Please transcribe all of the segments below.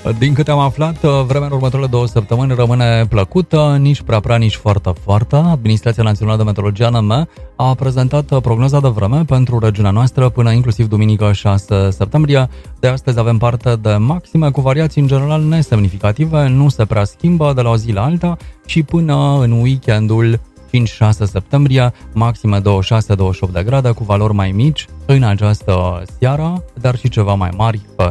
Din câte am aflat, vremea în următoarele 2 săptămâni rămâne plăcută, nici prea, nici foarte. Administrația Națională de Meteorologie ANM a prezentat prognoza de vreme pentru regiunea noastră până inclusiv duminică 6 septembrie. De astăzi avem parte de maxime cu variații în general nesemnificative, nu se prea schimbă de la o zi la alta și până în weekendul 5-6 septembrie, maxime 26-28 de grade cu valori mai mici în această seară, dar și ceva mai mari pe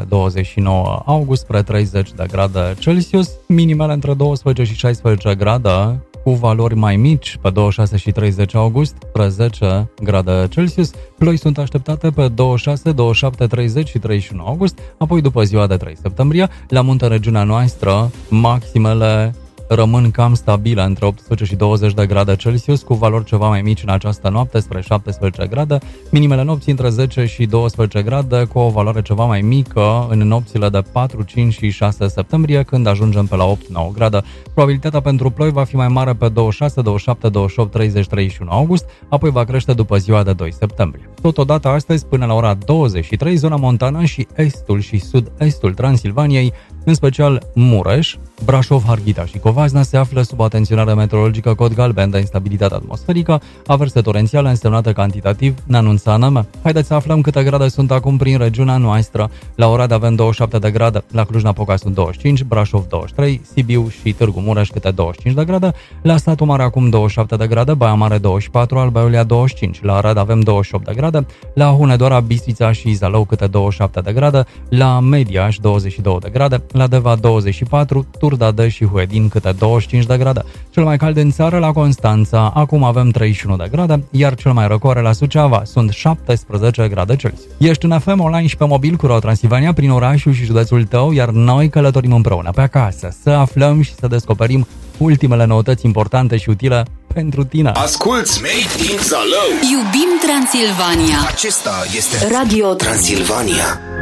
29 august spre 30 de grade Celsius, minimele între 12 și 16 grade cu valori mai mici pe 26 și 30 august spre 10 grade Celsius. Ploi sunt așteptate pe 26, 27, 30 și 31 august, apoi după ziua de 3 septembrie, la munte în regiunea noastră, maximele rămân cam stabile între 18 și 20 de grade Celsius, cu valori ceva mai mici în această noapte, spre 17 grade, minimele nopții între 10 și 12 grade, cu o valoare ceva mai mică în nopțile de 4, 5 și 6 septembrie, când ajungem pe la 8-9 grade. Probabilitatea pentru ploi va fi mai mare pe 26, 27, 28, 30, 31 august, apoi va crește după ziua de 2 septembrie. Totodată astăzi, până la ora 23, zona montană și estul și sud-estul Transilvaniei, în special Mureș, Brașov, Harghita și Covasna, se află sub atenționare meteorologică cod galben de instabilitate atmosferică, averse torențiale însemnate cantitativ, ne anunță ANM. Haideți să aflăm câte grade sunt acum prin regiunea noastră. La Oradea avem 27 de grade, la Cluj-Napoca sunt 25, Brașov 23, Sibiu și Târgu Mureș câte 25 de grade, la Satu Mare acum 27 de grade, Baia Mare 24, Alba Iulia 25, la Arad avem 28 de grade, la Hunedoara, Bistrița și Zalău câte 27 de grade, la Mediaș 22 de grade, la Deva 24, Turdade și Huedin câte 25 de grade. Cel mai cald în țară la Constanța, acum avem 31 de grade, iar cel mai răcoare la Suceava sunt 17 grade Celsius. Ești în FM online și pe mobil cu Ro Transilvania prin orașul și județul tău, iar noi călătorim împreună pe acasă să aflăm și să descoperim ultimele noutăți importante și utile pentru tine. Asculți Made in Zalău. Iubim Transilvania. Acesta este Radio Transilvania.